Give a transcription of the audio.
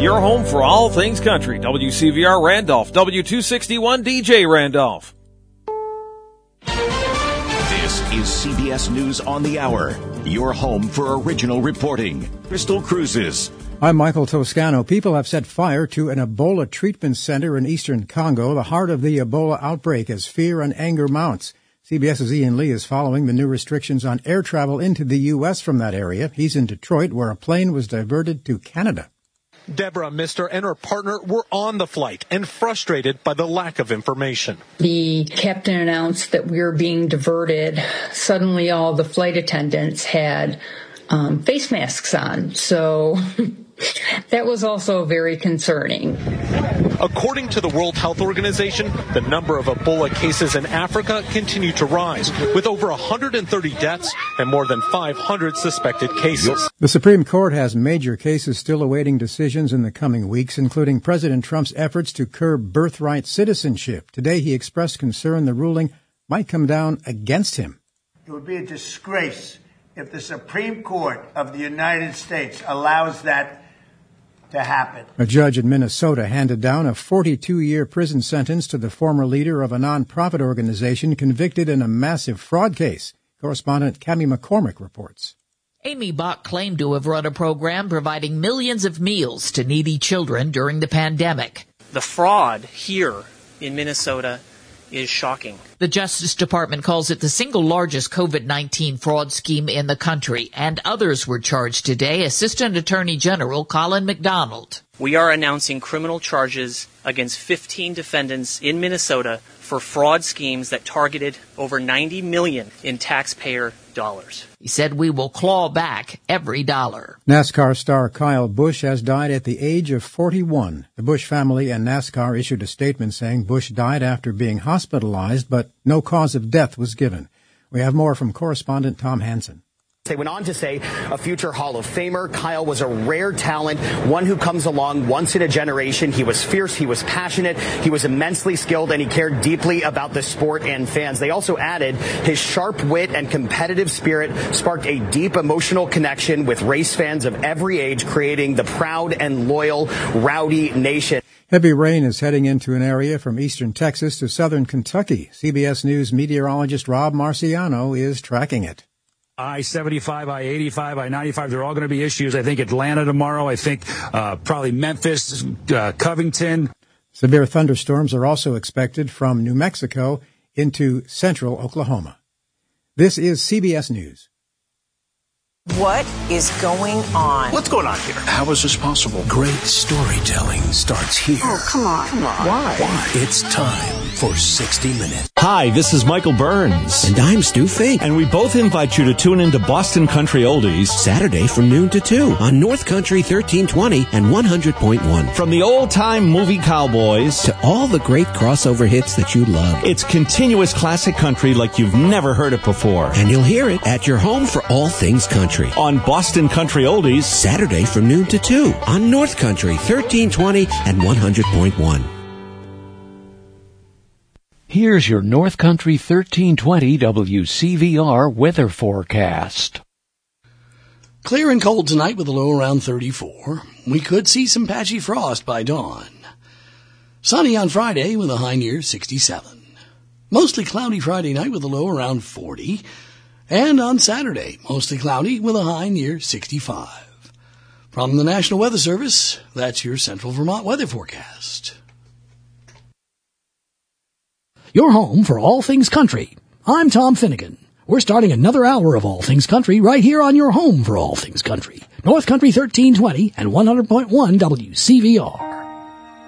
your home for all things country. WCVR Randolph, W261 DJ Randolph. This is CBS News on the Hour, your home for original reporting. Crystal Cruises. I'm Michael Toscano. People have set fire to an Ebola treatment center in eastern Congo, the heart of the Ebola outbreak, as fear and anger mounts. CBS's Ian Lee is following the new restrictions on air travel into the U.S. from that area. He's in Detroit, where a plane was diverted to Canada. Deborah, Mister, and her partner were on the flight and frustrated by the lack of information. The captain announced that we were being diverted. Suddenly, all the flight attendants had face masks on. So that was also very concerning. According to the World Health Organization, the number of Ebola cases in Africa continue to rise, with over 130 deaths and more than 500 suspected cases. The Supreme Court has major cases still awaiting decisions in the coming weeks, including President Trump's efforts to curb birthright citizenship. Today, he expressed concern the ruling might come down against him. It would be a disgrace if the Supreme Court of the United States allows that to happen. A judge in Minnesota handed down a 42-year prison sentence to the former leader of a nonprofit organization convicted in a massive fraud case. Correspondent Cammie McCormick reports. Amy Bach claimed to have run a program providing millions of meals to needy children during the pandemic. The fraud here in Minnesota is shocking. The Justice Department calls it the single largest COVID-19 fraud scheme in the country, and others were charged today. Assistant Attorney General Colin McDonald. We are announcing criminal charges against 15 defendants in Minnesota for fraud schemes that targeted over $90 million in taxpayer dollars. He said we will claw back every dollar. NASCAR star Kyle Busch has died at the age of 41. The Busch family and NASCAR issued a statement saying Busch died after being hospitalized, but no cause of death was given. We have more from correspondent Tom Hansen. They went on to say a future Hall of Famer. Kyle was a rare talent, one who comes along once in a generation. He was fierce, he was passionate, he was immensely skilled, and he cared deeply about the sport and fans. They also added his sharp wit and competitive spirit sparked a deep emotional connection with race fans of every age, creating the proud and loyal Rowdy Nation. Heavy rain is heading into an area from eastern Texas to southern Kentucky. CBS News meteorologist Rob Marciano is tracking it. I-75, I-85, I-95, they're all going to be issues. I think Atlanta tomorrow. I think probably Memphis, Covington. Severe thunderstorms are also expected from New Mexico into central Oklahoma. This is CBS News. What is going on? What's going on here? How is this possible? Great storytelling starts here. Oh, come on. Why? It's time for 60 Minutes. Hi, this is Michael Burns. And I'm Stu Fink. And we both invite you to tune into Boston Country Oldies Saturday from noon to 2 on North Country 1320 and 100.1. From the old-time movie cowboys to all the great crossover hits that you love. It's continuous classic country like you've never heard it before. And you'll hear it at your home for all things country. On Boston Country Oldies Saturday from noon to 2 on North Country 1320 and 100.1. Here's your North Country 1320 WCVR weather forecast. Clear and cold tonight with a low around 34. We could see some patchy frost by dawn. Sunny on Friday with a high near 67. Mostly cloudy Friday night with a low around 40. And on Saturday, mostly cloudy with a high near 65. From the National Weather Service, that's your Central Vermont weather forecast. Your home for all things country. I'm Tom Finnegan. We're starting another hour of All Things Country right here on your home for all things country. North Country 1320 and 100.1 WCVR.